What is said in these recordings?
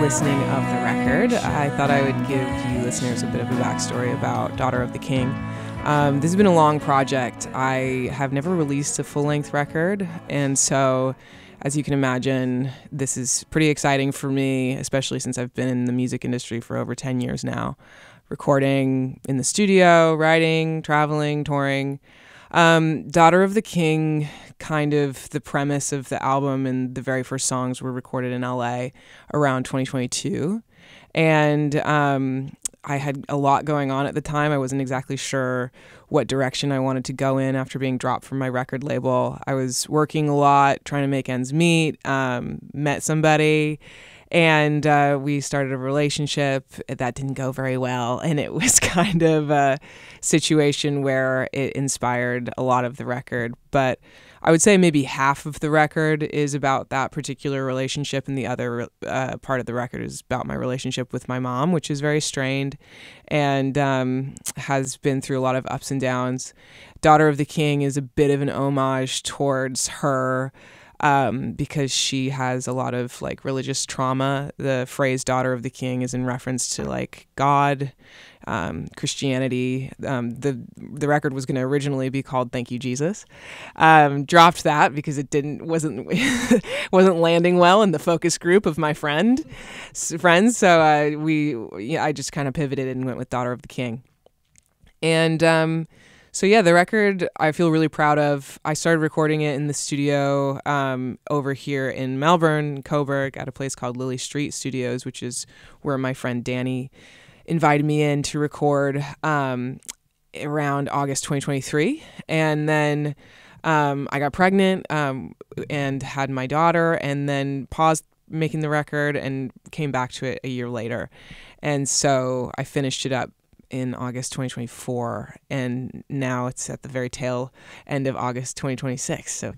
listening of the record, I thought I would give you listeners a bit of a backstory about Daughter of the King. This has been a long project. I have never released a full-length record, and so, as you can imagine, this is pretty exciting for me, especially since I've been in the music industry for over 10 years now, recording in the studio, writing, traveling, touring. Daughter of the King, kind of the premise of the album and the very first songs were recorded in LA around 2022. And I had a lot going on at the time. I wasn't exactly sure what direction I wanted to go in after being dropped from my record label. I was working a lot, trying to make ends meet, met somebody, and we started a relationship that didn't go very well. And it was kind of a situation where it inspired a lot of the record. But I would say maybe half of the record is about that particular relationship, and the other part of the record is about my relationship with my mom, which is very strained and has been through a lot of ups and downs. Daughter of the King is a bit of an homage towards her, because she has a lot of like religious trauma. The phrase Daughter of the King is in reference to like God, Christianity. The record was going to originally be called Thank You, Jesus. Dropped that because it wasn't landing well in the focus group of my friends. So I just kind of pivoted and went with Daughter of the King. And so yeah, the record I feel really proud of. I started recording it in the studio over here in Melbourne, Coburg, at a place called Lily Street Studios, which is where my friend Danny invited me in to record around August 2023. And then I got pregnant and had my daughter, and then paused making the record and came back to it a year later. And so I finished it up in August 2024, and now it's at the very tail end of August 2026. So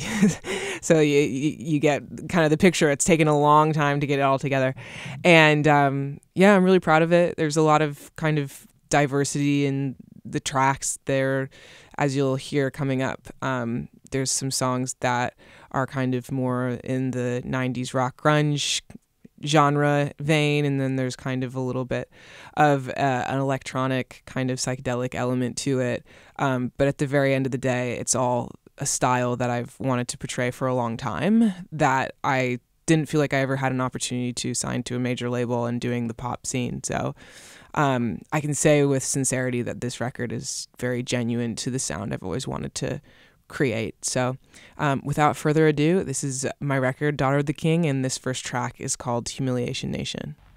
you get kind of the picture. It's taken a long time to get it all together, and yeah, I'm really proud of it. There's a lot of kind of diversity in the tracks there, as you'll hear coming up. There's some songs that are kind of more in the 90s rock grunge genre vein, and then there's kind of a little bit of an electronic kind of psychedelic element to it, but at the very end of the day, it's all a style that I've wanted to portray for a long time, that I didn't feel like I ever had an opportunity to sign to a major label and doing the pop scene. So I can say with sincerity that this record is very genuine to the sound I've always wanted to create. So without further ado, this is my record, Daughter of the King, and this first track is called Humiliation Nation.